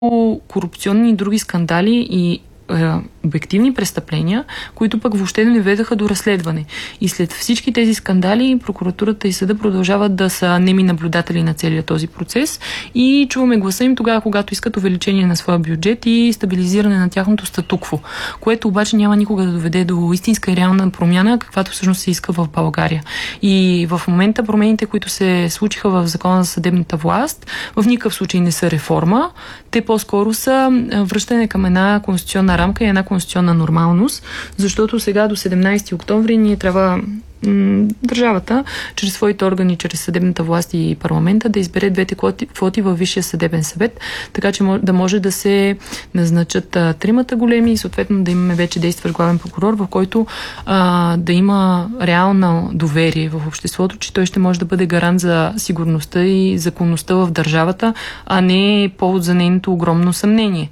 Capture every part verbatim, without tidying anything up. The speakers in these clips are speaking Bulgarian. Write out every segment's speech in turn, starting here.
корупционни и други скандали и обективни престъпления, които пък въобще не ведаха до разследване. И след всички тези скандали прокуратурата и съда продължават да са неми наблюдатели на целия този процес и чуваме гласа им тогава, когато искат увеличение на своя бюджет и стабилизиране на тяхното статукво, което обаче няма никога да доведе до истинска и реална промяна, каквато всъщност се иска в България. И в момента промените, които се случиха в Закона за съдебната власт, в никакъв случай не са реформа. Те по-скоро са връщане към една конституционна рамка и една конституционна нормалност, защото сега до седемнайсети октомври ние трябва м- държавата, чрез своите органи, чрез съдебната власт и парламента, да избере двете квоти, квоти във Висшия съдебен съвет, така че да може да се назначат а, тримата големи и съответно да имаме вече действащ главен прокурор, в който а, да има реално доверие в обществото, че той ще може да бъде гарант за сигурността и законността в държавата, а не повод за нейното огромно съмнение.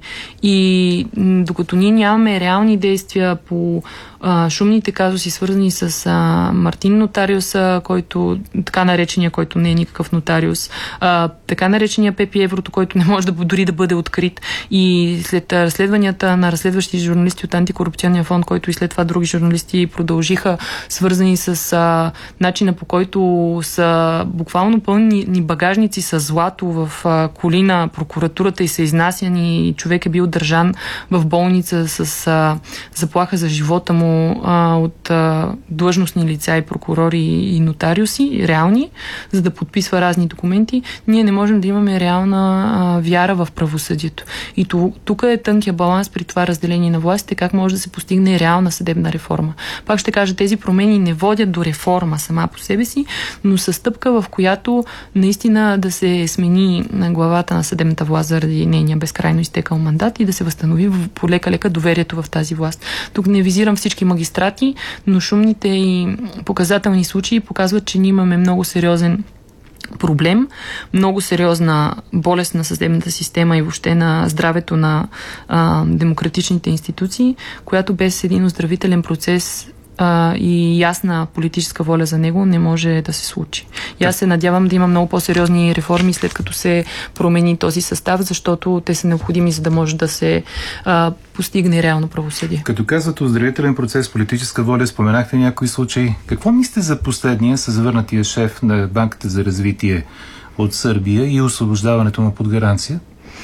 И м- докато ние нямаме реални действия по а, шумните казуси, свързани с а, Мартин Нотариуса, който, така наречения, който не е никакъв нотариус, а, така наречения Пепи Еврото, който не може да дори да бъде открит, и след разследванията на разследващи журналисти от Антикорупционния фонд, който и след това други журналисти продължиха, свързани с а, начина, по който са буквално пълни багажници с злато в а, коли на прокуратурата и са изнасяни, и човек е бил държан в болница с а, заплаха за живота му а, от а, длъжностни лица и прокурори и нотариуси, реални, за да подписва разни документи, ние не можем да имаме реална а, вяра в правосъдието. И тук е тънкия баланс при това разделение на властите, как може да се постигне реална съдебна реформа. Пак ще кажа, тези промени не водят до реформа сама по себе си, но са стъпка, в която наистина да се смени на главата на съдебната власт заради нейния безкрайно изтекал мандат и да се възстанови полека-лека доверието в тази власт. Тук не визирам всички магистрати, но шумните и показателни случаи показват, че ние имаме много сериозен проблем, много сериозна болест на съдебната система и въобще на здравето на а, демократичните институции, която без един оздравителен процес а, и ясна политическа воля за него не може да се случи. И аз се надявам да има много по-сериозни реформи, след като се промени този състав, защото те са необходими, за да може да се а, постигне реално правосъдие. Като казвате оздравителен процес, политическа воля, споменахте някои случаи. Какво мислите за последния с завърнатия шеф на Банката за развитие от Сърбия и освобождаването му под гаранция?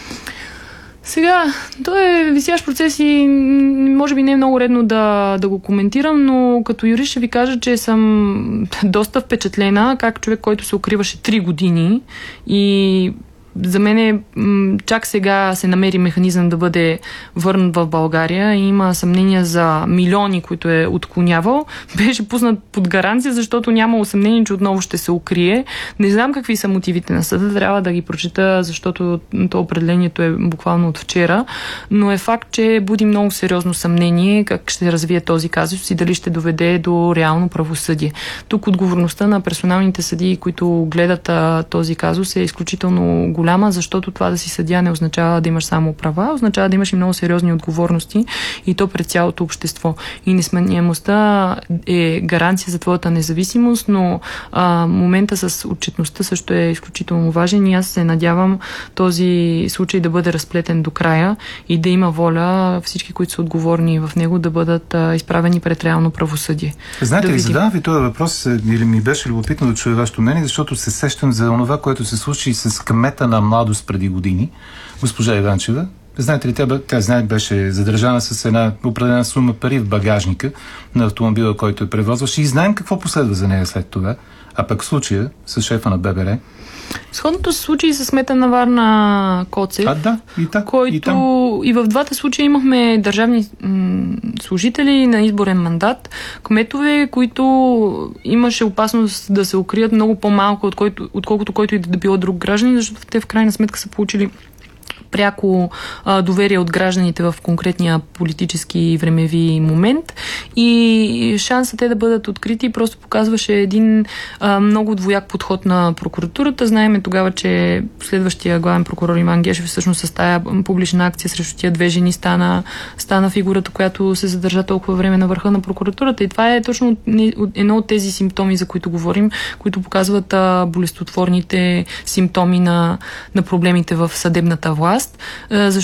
Сега, той е висящ процес и може би не е много редно да, да го коментирам, но като юрист ще ви кажа, че съм доста впечатлена как човек, който се укриваше три години и за мен чак сега се намери механизъм да бъде върнат в България и има съмнения за милиони, които е отклонявал. Беше пуснат под гаранция, защото нямало съмнение, че отново ще се укрие. Не знам какви са мотивите на съда, трябва да ги прочита, защото то определението е буквално от вчера, но е факт, че буди много сериозно съмнение как ще развие този казус и дали ще доведе до реално правосъдие. Тук отговорността на персоналните съдии, които гледат а, този казус, е изключително голяма, защото това да си съдия не означава да имаш само права, означава да имаш и много сериозни отговорности и то пред цялото общество. И несменяемостта е гаранция за твоята независимост, но а, момента с отчетността също е изключително важен и аз се надявам този случай да бъде разплетен до края и да има воля всички, които са отговорни в него, да бъдат а, изправени пред реално правосъдие. Знаете да ли, видим... задавам ви този въпрос, или ми беше любопитно да чуя вашето мнение, защото се сещам за това, което се случи с кмета на Младост преди години, госпожа Иванчева. Знаете ли, тя, тя знае, беше задържана с една определена сума пари в багажника на автомобила, който е превозваше, и знаем какво последва за нея след това. А пък случая с шефа на ББР. Сходното се случи и с кмета на Варна Коцев, а, да, и так, който и, там. И в двата случая имахме държавни м- служители на изборен мандат, кметове, които имаше опасност да се укрият много по-малко, отколкото, отколкото който и да било друг гражданин, защото те в крайна сметка са получили пряко а, доверие от гражданите в конкретния политически и времеви момент и шансът е да бъдат открити просто показваше един а, много двояк подход на прокуратурата. Знаеме тогава, че следващия главен прокурор Иван Гешев всъщност с тая публична акция срещу тия две жени стана, стана фигурата, която се задържа толкова време на върха на прокуратурата и това е точно едно от тези симптоми, за които говорим, които показват а, болестотворните симптоми на, на проблемите в съдебната власт. Защото